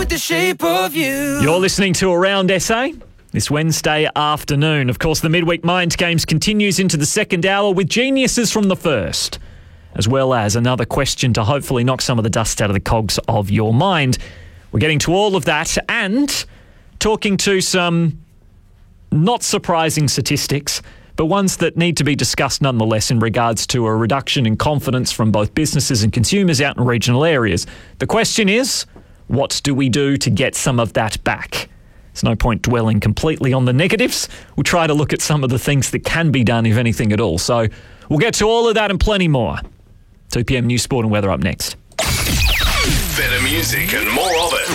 with the shape of you. You're listening to Around SA this Wednesday afternoon. Of course, the Midweek Mind Games continues into the second hour with geniuses from the first, as well as another question to hopefully knock some of the dust out of the cogs of your mind. We're getting to all of that and talking to some not surprising statistics, but ones that need to be discussed nonetheless in regards to a reduction in confidence from both businesses and consumers out in regional areas. The question is, what do we do to get some of that back? There's no point dwelling completely on the negatives. We'll try to look at some of the things that can be done, if anything at all. So we'll get to all of that and plenty more. 2 p.m. News, Sport and Weather up next. Better music and more of it.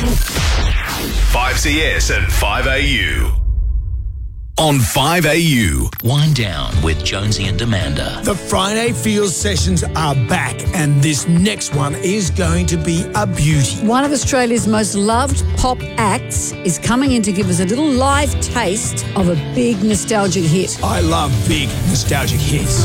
5CS and 5AU. On 5AU. Wind Down with Jonesy and Amanda. The Friday Feels sessions are back, and this next one is going to be a beauty. One of Australia's most loved pop acts is coming in to give us a little live taste of a big nostalgic hit. I love big nostalgic hits.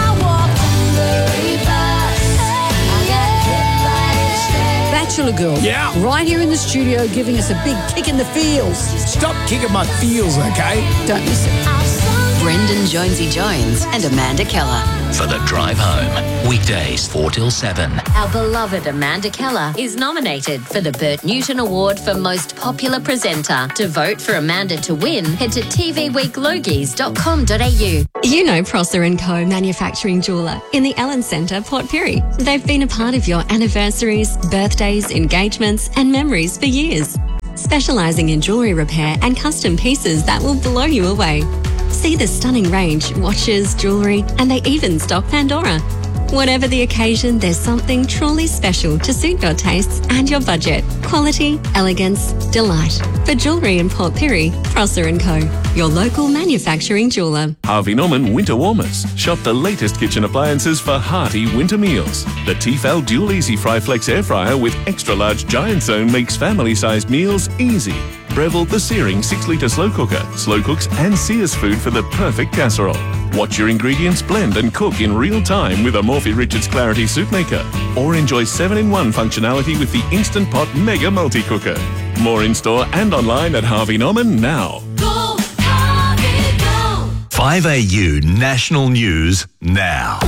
Bachelor Girl. Yeah. Right here in the studio giving us a big kick in the feels. Stop kicking my feels, okay? Don't miss it. Brendan Jonesy Jones and Amanda Keller. For the drive home. Weekdays 4 till 7. Our beloved Amanda Keller is nominated for the Bert Newton Award for Most Popular Presenter. To vote for Amanda to win, head to tvweeklogies.com.au. You know Prosser & Co. Manufacturing Jeweller in the Ellen Centre, Port Pirie. They've been a part of your anniversaries, birthdays, engagements and memories for years. Specialising in jewellery repair and custom pieces that will blow you away. See the stunning range, watches, jewellery, and they even stock Pandora. Whatever the occasion, there's something truly special to suit your tastes and your budget. Quality, elegance, delight. For jewellery in Port Pirie, Prosser & Co. Your local manufacturing jeweller. Harvey Norman Winter Warmers. Shop the latest kitchen appliances for hearty winter meals. The Tefal Dual Easy Fry Flex Air Fryer with extra large giant zone makes family-sized meals easy. Breville the Searing 6-litre slow cooker. Slow cooks and sears food for the perfect casserole. Watch your ingredients blend and cook in real time with a Morphy Richards Clarity Soup Maker. Or enjoy 7-in-1 functionality with the Instant Pot Mega Multi-Cooker. More in-store and online at Harvey Norman now. Go, Harvey, go. 5AU National News now.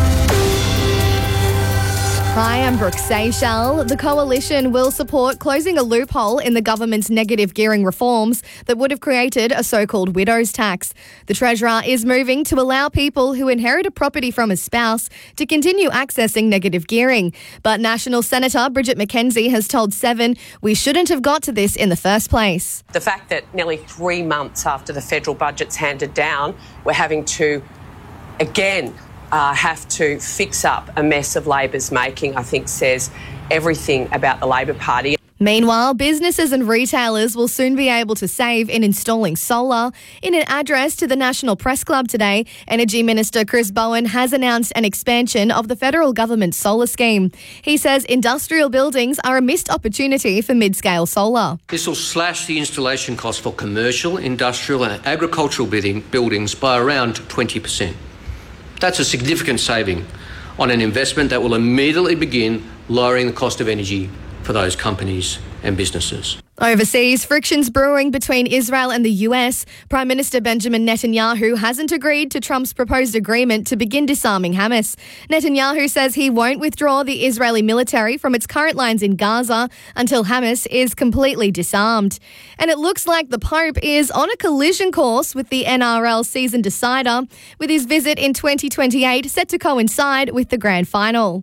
Hi, I'm Brooke Seychelles. The Coalition will support closing a loophole in the government's negative gearing reforms that would have created a so-called widow's tax. The Treasurer is moving to allow people who inherit a property from a spouse to continue accessing negative gearing. But National Senator Bridget McKenzie has told Seven we shouldn't have got to this in the first place. The fact that nearly 3 months after the federal budget's handed down, we're having to, again, have to fix up a mess of Labor's making, I think says everything about the Labor Party. Meanwhile, businesses and retailers will soon be able to save in installing solar. In an address to the National Press Club today, Energy Minister Chris Bowen has announced an expansion of the federal government's solar scheme. He says industrial buildings are a missed opportunity for mid-scale solar. This will slash the installation cost for commercial, industrial and agricultural buildings by around 20%. That's a significant saving on an investment that will immediately begin lowering the cost of energy for those companies and businesses. Overseas, frictions brewing between Israel and the US. Prime Minister Benjamin Netanyahu hasn't agreed to Trump's proposed agreement to begin disarming Hamas. Netanyahu says he won't withdraw the Israeli military from its current lines in Gaza until Hamas is completely disarmed. And it looks like the Pope is on a collision course with the NRL season decider, with his visit in 2028 set to coincide with the grand final.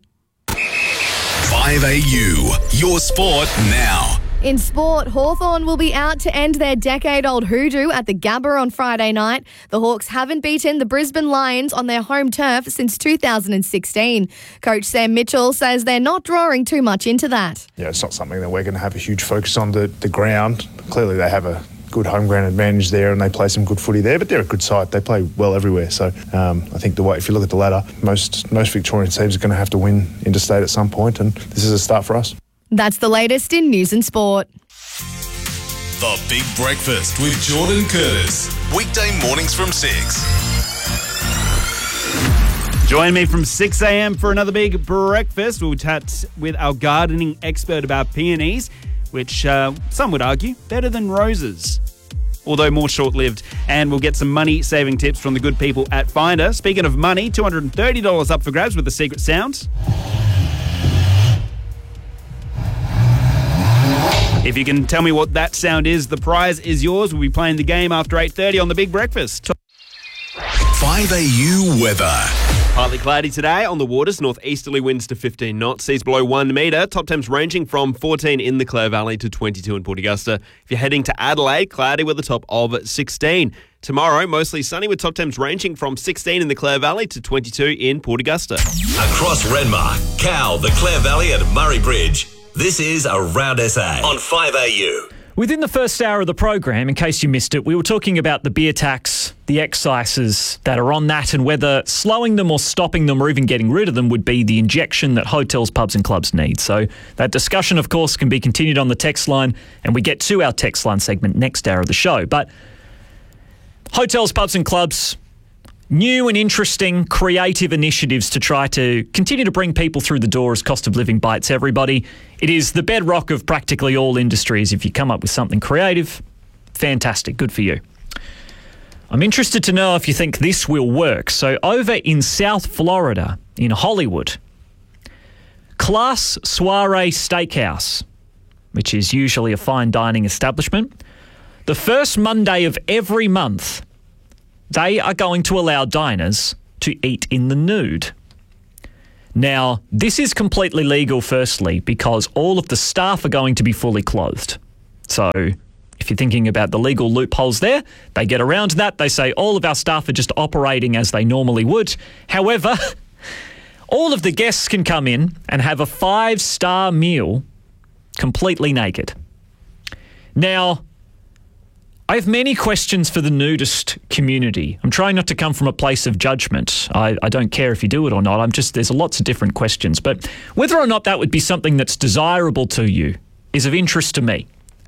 5AU, your sport now. In sport, Hawthorn will be out to end their decade-old hoodoo at the Gabba on Friday night. The Hawks haven't beaten the Brisbane Lions on their home turf since 2016. Coach Sam Mitchell says they're not drawing too much into that. Yeah, it's not something that we're going to have a huge focus on the ground. Clearly they have a good home ground advantage there and they play some good footy there, but they're a good side. They play well everywhere. So I think if you look at the ladder, most Victorian teams are going to have to win interstate at some point, and this is a start for us. That's the latest in news and sport. The Big Breakfast with Jordan Curtis. Weekday mornings from 6. Join me from 6 a.m. for another Big Breakfast. We'll chat with our gardening expert about peonies. which some would argue better than roses, although more short-lived. And we'll get some money-saving tips from the good people at Finder. Speaking of money, $230 up for grabs with the secret sound. If you can tell me what that sound is, the prize is yours. We'll be playing the game after 8:30 on The Big Breakfast. 5AU weather. Partly cloudy today on the waters, northeasterly winds to 15 knots, seas below 1 metre, top temps ranging from 14 in the Clare Valley to 22 in Port Augusta. If you're heading to Adelaide, cloudy with a top of 16. Tomorrow, mostly sunny with top temps ranging from 16 in the Clare Valley to 22 in Port Augusta. Across Renmark, Cow, the Clare Valley and Murray Bridge. This is Around SA on 5AU. Within the first hour of the program, in case you missed it, we were talking about the beer tax, the excises that are on that, and whether slowing them or stopping them or even getting rid of them would be the injection that hotels, pubs and clubs need. So that discussion, of course, can be continued on the text line, and we get to our text line segment next hour of the show. But hotels, pubs and clubs, new and interesting creative initiatives to try to continue to bring people through the door as cost of living bites everybody. It is the bedrock of practically all industries. If you come up with something creative, fantastic, good for you. I'm interested to know if you think this will work. So over in South Florida, in Hollywood, Class Soiree Steakhouse, which is usually a fine dining establishment, the first Monday of every month, they are going to allow diners to eat in the nude. Now, this is completely legal, firstly, because all of the staff are going to be fully clothed. So if you're thinking about the legal loopholes there, they get around that. They say all of our staff are just operating as they normally would. However, all of the guests can come in and have a 5-star meal completely naked. Now, I have many questions for the nudist community. I'm trying not to come from a place of judgment. I don't care if you do it or not. There's lots of different questions. But whether or not that would be something that's desirable to you is of interest to me.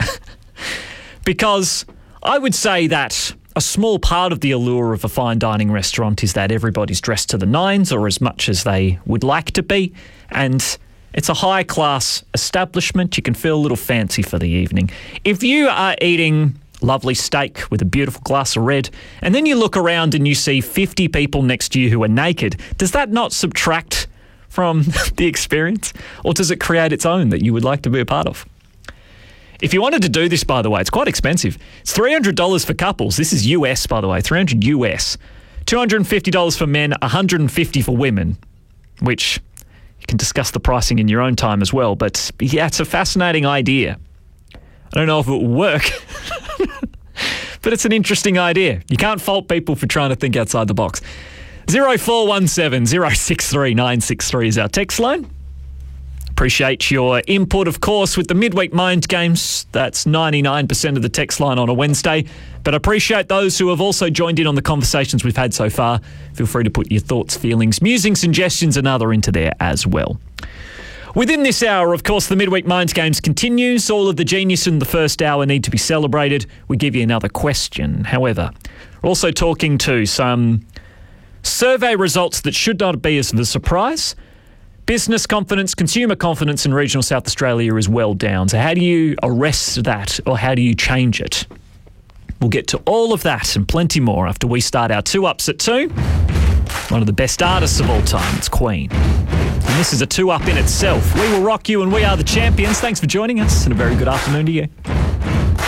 Because I would say that a small part of the allure of a fine dining restaurant is that everybody's dressed to the nines or as much as they would like to be. And it's a high-class establishment. You can feel a little fancy for the evening. If you are eating lovely steak with a beautiful glass of red, and then you look around and you see 50 people next to you who are naked, does that not subtract from the experience? Or does it create its own that you would like to be a part of? If you wanted to do this, by the way, it's quite expensive. It's $300 for couples. This is US, by the way, $300 US. $250 for men, $150 for women, which you can discuss the pricing in your own time as well. But yeah, it's a fascinating idea. I don't know if it will work, but it's an interesting idea. You can't fault people for trying to think outside the box. 0417 063 963 is our text line. Appreciate your input, of course, with the midweek mind games. That's 99% of the text line on a Wednesday. But I appreciate those who have also joined in on the conversations we've had so far. Feel free to put your thoughts, feelings, musing, suggestions and other into there as well. Within this hour, of course, the Midweek Minds Games continues. All of the genius in the first hour need to be celebrated. We give you another question. However, we're also talking to some survey results that should not be as a surprise. Business confidence, consumer confidence in regional South Australia is well down. So how do you arrest that or how do you change it? We'll get to all of that and plenty more after we start our 2 Ups at 2. One of the best artists of all time, it's Queen. And this is a 2 Up in itself. We will rock you and we are the champions. Thanks for joining us and a very good afternoon to you.